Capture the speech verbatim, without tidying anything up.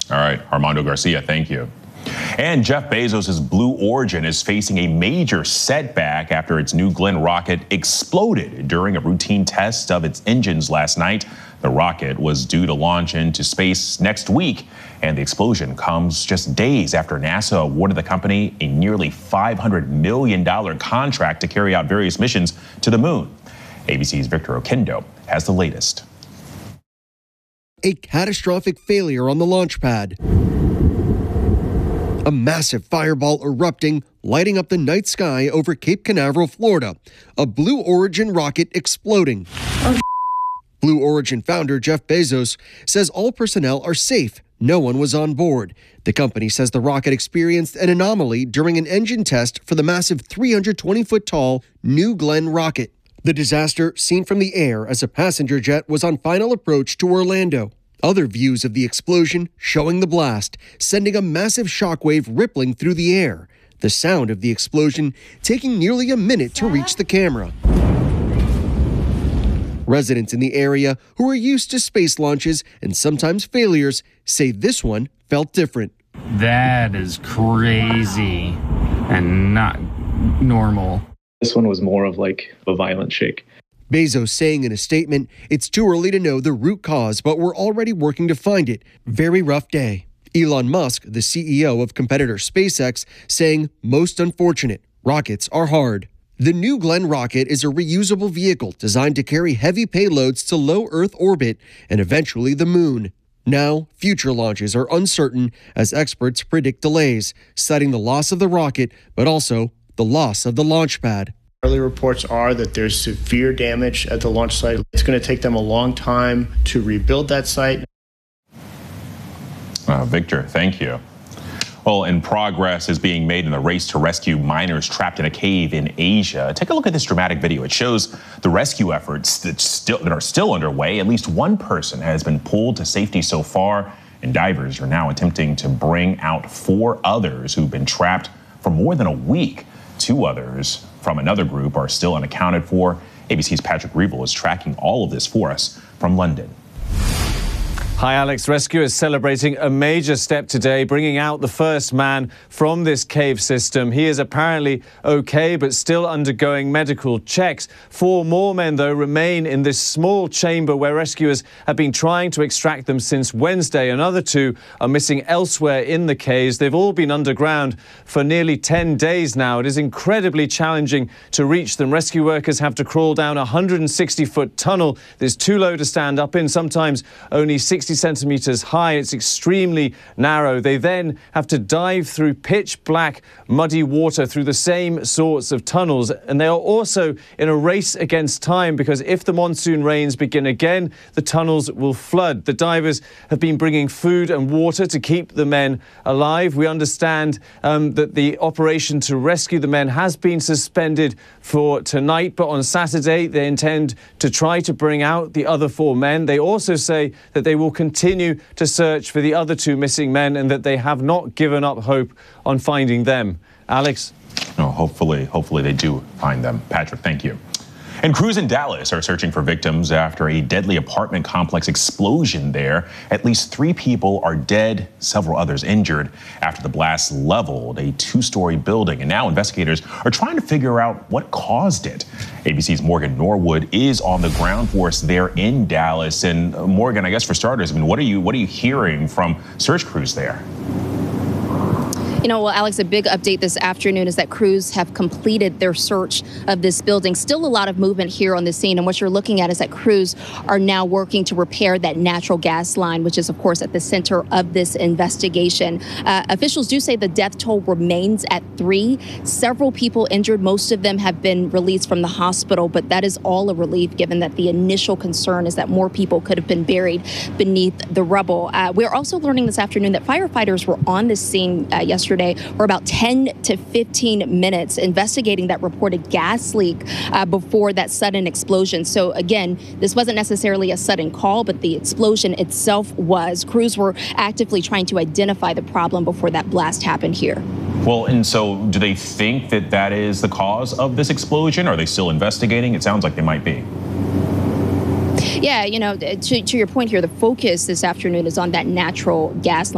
All right, Armando Garcia, thank you. And Jeff Bezos' Blue Origin is facing a major setback after its New Glenn rocket exploded during a routine test of its engines last night. The rocket was due to launch into space next week, and the explosion comes just days after NASA awarded the company a nearly five hundred million dollars contract to carry out various missions to the moon. A B C's Victor Oquendo has the latest. A catastrophic failure on the launch pad. A massive fireball erupting, lighting up the night sky over Cape Canaveral, Florida. A Blue Origin rocket exploding. Oh. Blue Origin founder Jeff Bezos says all personnel are safe. No one was on board. The company says the rocket experienced an anomaly during an engine test for the massive three hundred twenty foot tall New Glenn rocket. The disaster seen from the air as a passenger jet was on final approach to Orlando. Other views of the explosion showing the blast, sending a massive shockwave rippling through the air. The sound of the explosion taking nearly a minute to reach the camera. Residents in the area who are used to space launches and sometimes failures say this one felt different. That is crazy and not normal. This one was more of like a violent shake. Bezos saying in a statement, it's too early to know the root cause, but we're already working to find it. Very rough day. Elon Musk, the C E O of competitor SpaceX, saying, most unfortunate. Rockets are hard. The New Glenn rocket is a reusable vehicle designed to carry heavy payloads to low Earth orbit and eventually the moon. Now, future launches are uncertain as experts predict delays, citing the loss of the rocket, but also the loss of the launch pad. Early reports are that there's severe damage at the launch site. It's going to take them a long time to rebuild that site. Uh, Victor, thank you. Well, and progress is being made in the race to rescue miners trapped in a cave in Asia. Take a look at this dramatic video. It shows the rescue efforts that, still, that are still underway. At least one person has been pulled to safety so far, and divers are now attempting to bring out four others who've been trapped for more than a week. Two others from another group are still unaccounted for. A B C's Patrick Reevell is tracking all of this for us from London. Hi, Alex. Rescuers celebrating a major step today, bringing out the first man from this cave system. He is apparently okay, but still undergoing medical checks. Four more men, though, remain in this small chamber where rescuers have been trying to extract them since Wednesday. Another two are missing elsewhere in the caves. They've all been underground for nearly ten days now. It is incredibly challenging to reach them. Rescue workers have to crawl down a one hundred sixty foot tunnel. It's too low to stand up in, sometimes only sixty centimeters high. It's extremely narrow. They then have to dive through pitch black, muddy water through the same sorts of tunnels. And they are also in a race against time because if the monsoon rains begin again, the tunnels will flood. The divers have been bringing food and water to keep the men alive. We understand um, that the operation to rescue the men has been suspended for tonight, but on Saturday they intend to try to bring out the other four men. They also say that they will continue to search for the other two missing men and that they have not given up hope on finding them. Alex? No, hopefully, hopefully they do find them. Patrick, thank you. And crews in Dallas are searching for victims after a deadly apartment complex explosion there. At least three people are dead, several others injured after the blast leveled a two-story building. And now investigators are trying to figure out what caused it. A B C's Morgan Norwood is on the ground for us there in Dallas. And uh, Morgan, I guess for starters, I mean, what are you what are you hearing from search crews there? You know, well, Alex, a big update this afternoon is that crews have completed their search of this building. Still a lot of movement here on the scene. And what you're looking at is that crews are now working to repair that natural gas line, which is, of course, at the center of this investigation. Uh, officials do say the death toll remains at three. Several people injured. Most of them have been released from the hospital. But that is all a relief, given that the initial concern is that more people could have been buried beneath the rubble. Uh, we're also learning this afternoon that firefighters were on the scene uh, yesterday. For about ten to fifteen minutes investigating that reported gas leak uh, before that sudden explosion. So again, this wasn't necessarily a sudden call, but the explosion itself was. Crews were actively trying to identify the problem before that blast happened here. Well, and so do they think that that is the cause of this explosion? Are they still investigating? It sounds like they might be. Yeah, you know, to, to your point here, the focus this afternoon is on that natural gas line.